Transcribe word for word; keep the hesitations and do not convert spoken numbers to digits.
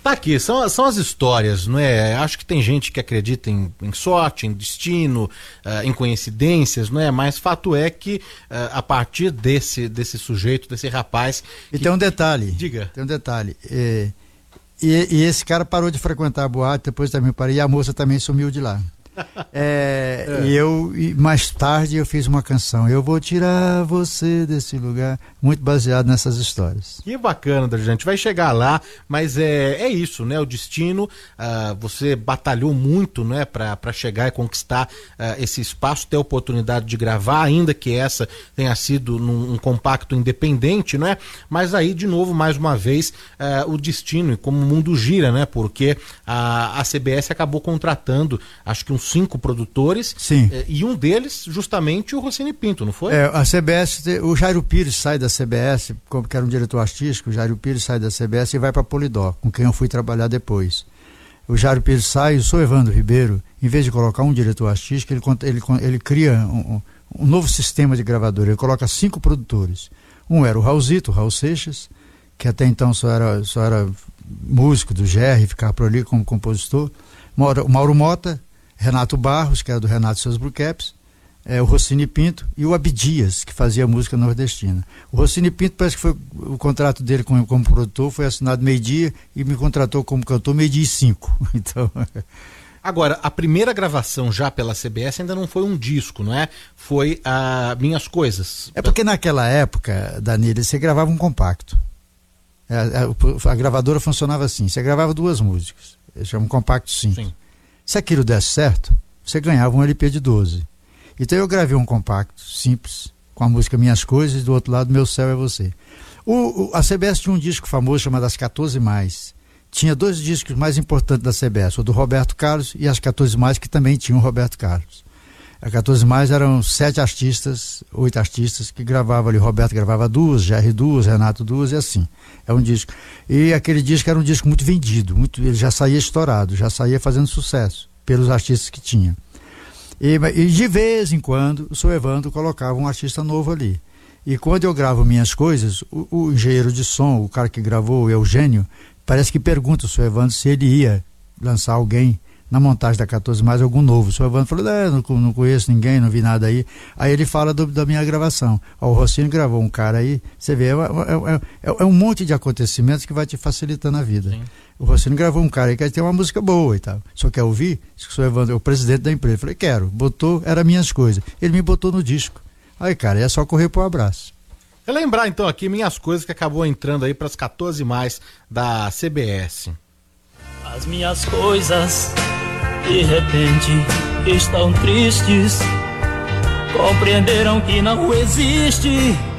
Tá aqui, são, são as histórias, não é? Acho que tem gente que acredita em, em sorte, em destino, uh, em coincidências, não é? Mas fato é que uh, a partir desse, desse sujeito, desse rapaz... E que, tem um detalhe. Diga. Tem um detalhe. É, e, e esse cara parou de frequentar a boate, depois também parei, e a moça também sumiu de lá. É, é. E eu, e mais tarde eu fiz uma canção, Eu Vou Tirar Você Desse Lugar, muito baseado nessas histórias. Que bacana, a gente vai chegar lá, mas é, é isso, né? O destino, uh, você batalhou muito, né? Para chegar e conquistar uh, esse espaço, ter a oportunidade de gravar, ainda que essa tenha sido num um compacto independente, né? Mas aí, de novo, mais uma vez, uh, o destino e como o mundo gira, né? Porque a, a C B S acabou contratando, acho que uns cinco produtores. Sim. Eh, e um deles, justamente, o Rossini Pinto, não foi? É, a C B S, o Jairo Pires sai da C B S, como que era um diretor artístico, o Jairo Pires sai da C B S e vai para a Polydor, com quem eu fui trabalhar depois. O Jairo Pires sai, eu sou Evandro Ribeiro, em vez de colocar um diretor artístico, ele, ele, ele cria um, um novo sistema de gravadora, ele coloca cinco produtores. Um era o Raulzito, o Raul Seixas, que até então só era, só era músico do G R, ficava por ali como compositor. O Mauro Mota, Renato Barros, que era do Renato e seus Blue Caps, é, o Rossini Pinto e o Abdias, que fazia música nordestina. O Rossini Pinto, parece que foi o contrato dele como, como produtor, foi assinado meio-dia e me contratou como cantor meio-dia e cinco. Então... Agora, a primeira gravação já pela C B S ainda não foi um disco, não é? Foi a Minhas Coisas. É porque naquela época, Danilo, você gravava um compacto. A, a, a gravadora funcionava assim, você gravava duas músicas, chama um compacto cinco. Sim. Se aquilo desse certo, você ganhava um L P de doze. Então eu gravei um compacto simples, com a música Minhas Coisas, e do outro lado Meu Céu é Você. O, o, a C B S tinha um disco famoso chamado As quatorze Mais. Tinha dois discos mais importantes da C B S, o do Roberto Carlos e As quatorze Mais, que também tinham o Roberto Carlos. A quatorze Mais eram sete artistas, oito artistas que gravavam ali. O Roberto gravava duas, G R duas, Renato duas e assim. É um disco. E aquele disco era um disco muito vendido, muito, ele já saía estourado, já saía fazendo sucesso pelos artistas que tinha. E, e de vez em quando o seu Evandro colocava um artista novo ali. E quando eu gravo Minhas Coisas, o, o engenheiro de som, o cara que gravou, o Eugênio, parece que pergunta ao seu Evandro se ele ia lançar alguém na montagem da quatorze Mais, algum novo. O seu Evandro falou, é, não, não conheço ninguém, não vi nada aí. Aí ele fala do, da minha gravação. Ó, o Rossini gravou um cara aí, você vê, é, é, é, é um monte de acontecimentos que vai te facilitando a vida. Sim. O Rossini gravou um cara aí que quer ter uma música boa e tal. Só quer ouvir? O seu Evandro é o presidente da empresa. Eu falei, quero. Botou, era Minhas Coisas. Ele me botou no disco. Aí, cara, é só correr pro abraço. Eu lembrar então aqui Minhas Coisas, que acabou entrando aí para as quatorze Mais da C B S. As minhas coisas de repente estão tristes, compreenderam que não existe